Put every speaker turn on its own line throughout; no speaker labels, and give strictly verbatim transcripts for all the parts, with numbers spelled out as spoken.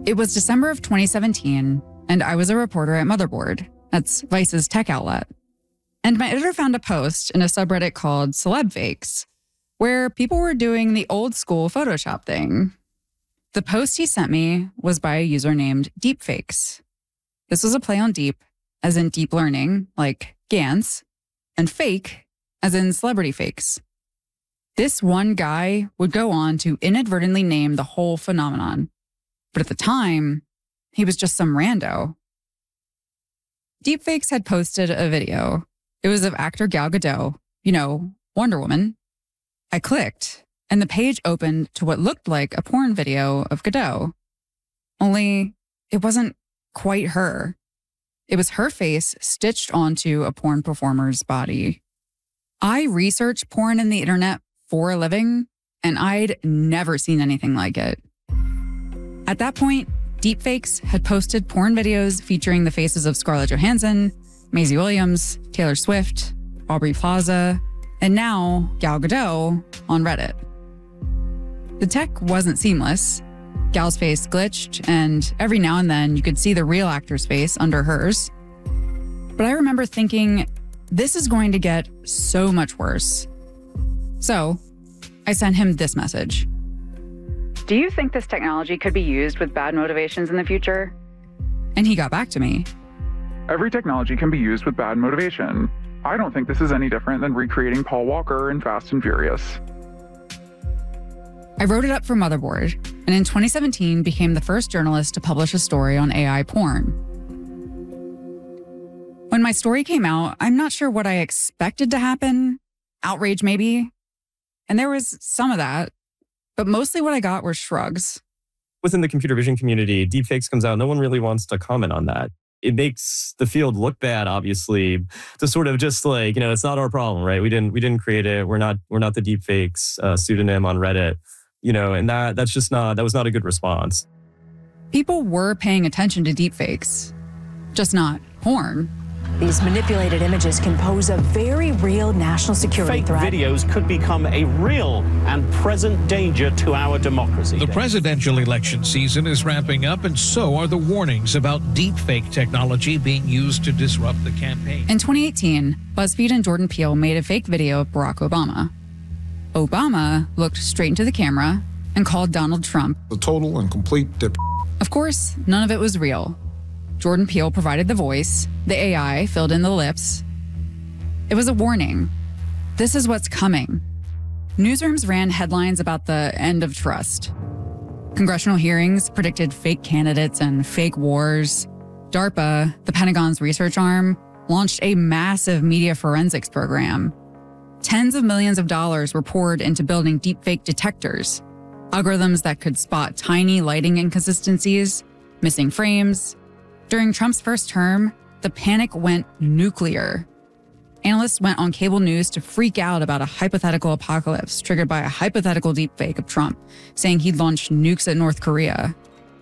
It was December of twenty seventeen, and I was a reporter at Motherboard. That's Vice's tech outlet. And my editor found a post in a subreddit called Celeb Fakes, where people were doing the old school Photoshop thing. The post he sent me was by a user named Deepfakes. This was a play on deep, as in deep learning, like GANs, and fake, as in celebrity fakes. This one guy would go on to inadvertently name the whole phenomenon. But at the time, he was just some rando. Deepfakes had posted a video. It was of actor Gal Gadot, you know, Wonder Woman. I clicked, and the page opened to what looked like a porn video of Gadot. Only, it wasn't quite her. It was her face stitched onto a porn performer's body. I research porn in the internet for a living, and I'd never seen anything like it. At that point, Deepfakes had posted porn videos featuring the faces of Scarlett Johansson, Maisie Williams, Taylor Swift, Aubrey Plaza, and now Gal Gadot on Reddit. The tech wasn't seamless. Gal's face glitched, and every now and then you could see the real actor's face under hers. But I remember thinking, this is going to get so much worse. So I sent him this message. Do you think this technology could be used with bad motivations in the future? And he got back to me.
Every technology can be used with bad motivation. I don't think this is any different than recreating Paul Walker in Fast and Furious.
I wrote it up for Motherboard, and in twenty seventeen became the first journalist to publish a story on A I porn. When my story came out, I'm not sure what I expected to happen. Outrage, maybe. And there was some of that. But mostly what I got were shrugs.
Within the computer vision community, deepfakes comes out. No one really wants to comment on that. It makes the field look bad, obviously, to sort of just like, you know, it's not our problem, right? We didn't we didn't create it. We're not we're not the deepfakes uh, pseudonym on Reddit, you know, and that that's just not that was not a good response.
People were paying attention to deepfakes, just not porn.
These manipulated images can pose a very real national security
Fake
threat.
videos could become a real and present danger to our democracy.
The presidential election season is ramping up, and so are the warnings about deepfake technology being used to disrupt the campaign.
In twenty eighteen, BuzzFeed and Jordan Peele made a fake video of Barack Obama. Obama looked straight into the camera and called Donald Trump
a total and complete dip.
Of course, none of it was real. Jordan Peele provided the voice, the A I filled in the lips. It was a warning. This is what's coming. Newsrooms ran headlines about the end of trust. Congressional hearings predicted fake candidates and fake wars. DARPA, the Pentagon's research arm, launched a massive media forensics program. Tens of millions of dollars were poured into building deepfake detectors, algorithms that could spot tiny lighting inconsistencies, missing frames. During Trump's first term, the panic went nuclear. Analysts went on cable news to freak out about a hypothetical apocalypse triggered by a hypothetical deepfake of Trump, saying he'd launched nukes at North Korea.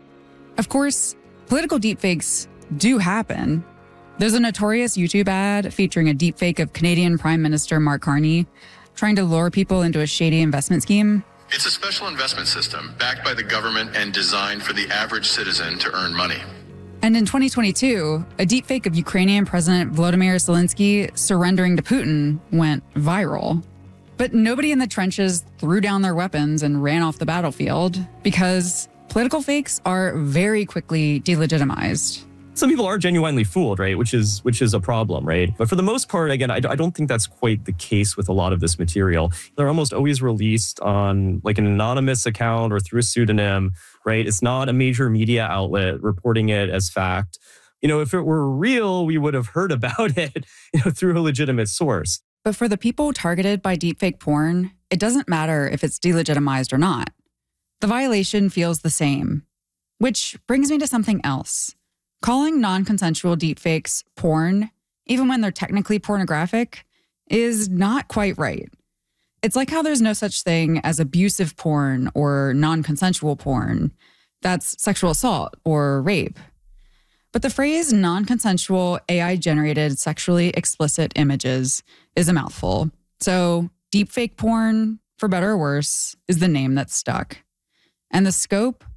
Of course, political deepfakes do happen. There's a notorious YouTube ad featuring a deepfake of Canadian Prime Minister Mark Carney trying to lure people into a shady investment scheme.
It's a special investment system backed by the government and designed for the average citizen to earn money.
And in twenty twenty-two, a deepfake of Ukrainian President Volodymyr Zelensky surrendering to Putin went viral. But nobody in the trenches threw down their weapons and ran off the battlefield because political fakes are very quickly delegitimized.
Some people are genuinely fooled, right? Which is which is a problem, right? But for the most part, again, I, I don't think that's quite the case with a lot of this material. They're almost always released on like an anonymous account or through a pseudonym, right? It's not a major media outlet reporting it as fact. You know, if it were real, we would have heard about it, you know, through a legitimate source.
But for the people targeted by deepfake porn, it doesn't matter if it's delegitimized or not. The violation feels the same. Which brings me to something else. Calling non-consensual deepfakes porn, even when they're technically pornographic, is not quite right. It's like how there's no such thing as abusive porn or non-consensual porn. That's sexual assault or rape. But the phrase non-consensual A I-generated sexually explicit images is a mouthful. So deepfake porn, for better or worse, is the name that's stuck. And the scope